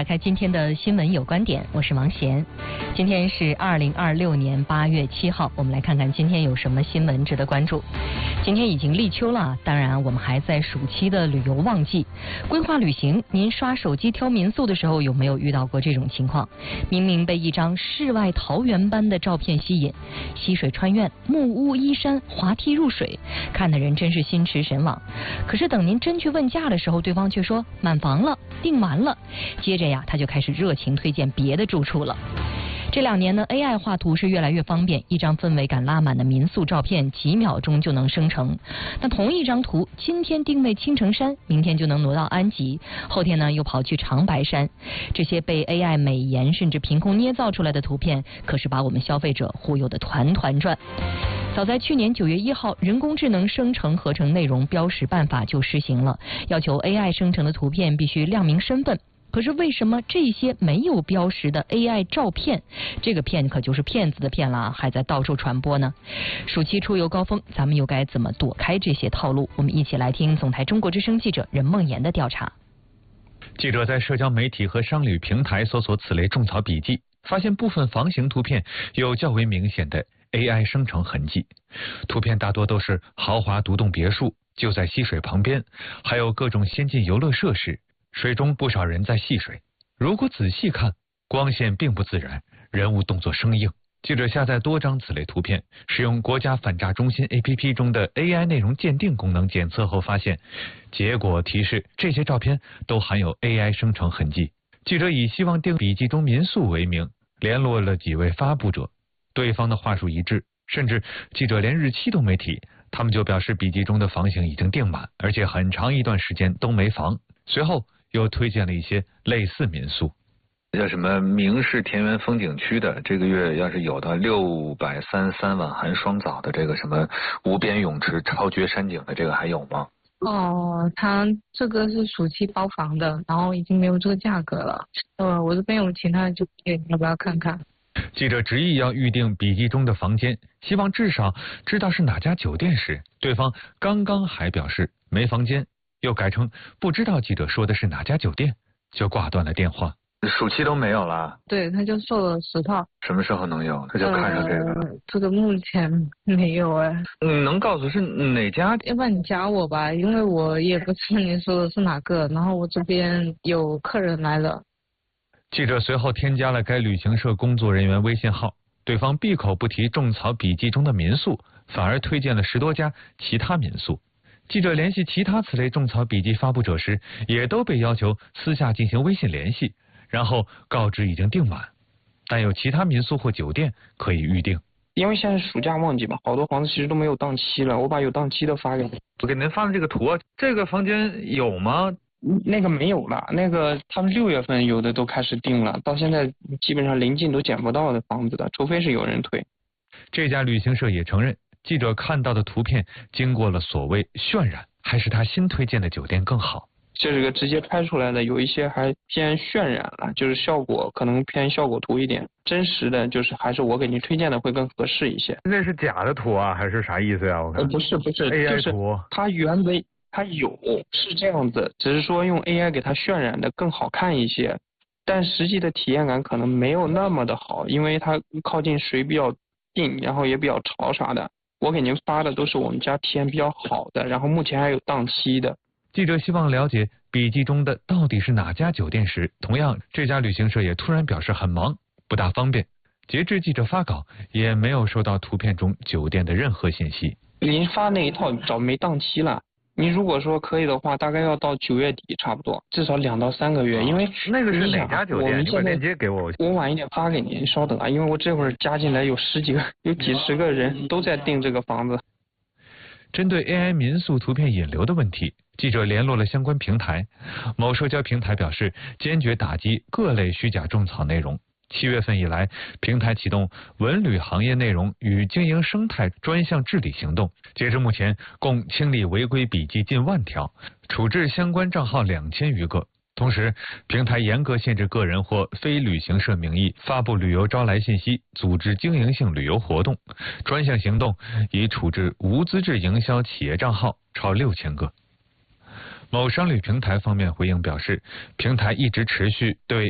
打开今天的新闻有观点，我是王贤。今天是2026年8月7号，我们来看看今天有什么新闻值得关注。今天已经立秋了，当然我们还在暑期的旅游旺季。规划旅行，您刷手机挑民宿的时候有没有遇到过这种情况？明明被一张世外桃源般的照片吸引，溪水穿院，木屋依山，滑梯入水，看的人真是心驰神往。可是等您真去问价的时候，对方却说满房了，订完了。接着呀，他就开始热情推荐别的住处了。这2年呢 ，AI 画图是越来越方便，一张氛围感拉满的民宿照片，几秒钟就能生成。那同一张图，今天定位青城山，明天就能挪到安吉，后天呢又跑去长白山。这些被 AI 美颜甚至凭空捏造出来的图片，可是把我们消费者忽悠得团团转。早在去年9月1号，人工智能生成合成内容标识办法就施行了，要求 AI 生成的图片必须亮明身份。可是为什么这些没有标识的 AI 照片，这个骗可就是骗子的骗了，还在到处传播呢？暑期出游高峰，咱们又该怎么躲开这些套路？我们一起来听总台中国之声记者任梦妍的调查。 记者在社交媒体和商旅平台搜索此类种草笔记，发现部分房型图片有较为明显的 AI 生成痕迹。图片大多都是豪华独栋别墅，就在溪水旁边，还有各种先进游乐设施。水中不少人在戏水，如果仔细看，光线并不自然，人物动作生硬。记者下载多张此类图片，使用国家反诈中心 APP 中的 AI 内容鉴定功能检测后发现，结果提示这些照片都含有 AI 生成痕迹。记者以希望订笔记中民宿为名，联络了几位发布者，对方的话术一致，甚至记者连日期都没提，他们就表示笔记中的房型已经订满，而且很长一段时间都没房。随后又推荐了一些类似民宿， 叫什么明市田园风景区的，这个月要是有的633晚寒双早的这个什么无边泳池超绝山景的，这个还有吗？ 哦，他这个是暑期包房的，然后已经没有这个价格了。我这边有其他的酒店，要不要看看？ 记者执意要预定笔记中的房间，希望至少知道是哪家酒店时，对方刚刚还表示没房间，又改成不知道记者说的是哪家酒店，就挂断了电话。 暑期都没有了？ 对，他就售了10套。 什么时候能有？他就看上这个了。 这个目前没有哎。 能告诉是哪家？ 要不然你加我吧，因为我也不知道你说的是哪个，然后我这边有客人来了。 记者随后添加了该旅行社工作人员微信号，对方闭口不提种草笔记中的民宿，反而推荐了10多家其他民宿。记者联系其他此类种草笔记发布者时，也都被要求私下进行微信联系，然后告知已经订满，但有其他民宿或酒店可以预定。 因为现在暑假旺季嘛，好多房子其实都没有档期了，我把有档期的发给你。 我给您发的这个图啊，这个房间有吗？ 那个没有了，那个他们6月份有的都开始订了，到现在基本上临近都捡不到的房子的，除非是有人退。 这家旅行社也承认，记者看到的图片经过了所谓渲染，还是他新推荐的酒店更好。 这个直接拍出来的有一些还偏渲染了，就是效果可能偏效果图一点，真实的就是还是我给您推荐的会更合适一些。 那是假的图啊，还是啥意思呀？我看不是 AI 图， 它原本它有是这样子，只是说用 AI 给它渲染的更好看一些，但实际的体验感可能没有那么的好，因为它靠近水比较近，然后也比较潮啥的。我给您发的都是我们家体验比较好的，然后目前还有档期的。 记者希望了解笔记中的到底是哪家酒店时，同样这家旅行社也突然表示很忙，不大方便。截至记者发稿，也没有收到图片中酒店的任何信息。 您发那一套早没档期了，您如果说可以的话，大概要到9月底差不多，至少2到3个月。因为那个是哪家酒店？你把链接给我。 我晚一点发给您，稍等啊，因为我这会儿加进来有10几个，有几十个人都在订这个房子。 针对 AI 民宿图片引流的问题，记者联络了相关平台，某社交平台表示坚决打击各类虚假种草内容。7月份以来，平台启动文旅行业内容与经营生态专项治理行动，截至目前共清理违规笔记近10000条，处置相关账号2000余个。同时，平台严格限制个人或非旅行社名义发布旅游招来信息，组织经营性旅游活动。专项行动已处置无资质营销企业账号超6000个。某商旅平台方面回应表示，平台一直持续对